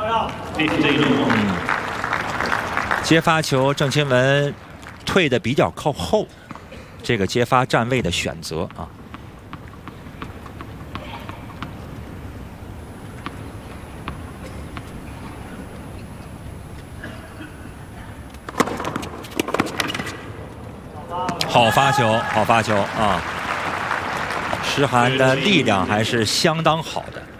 接发球，郑钦文退的比较靠后，这个接发站位的选择啊。好发球，好发球啊！石涵的力量还是相当好的。